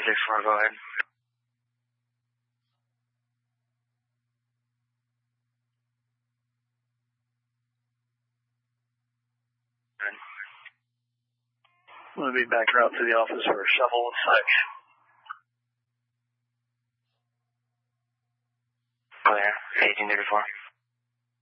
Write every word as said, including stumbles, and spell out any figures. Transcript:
six four, go ahead. Good. I'm going to be back route to the office for a shovel and such. Clear. eighteen thirty-four.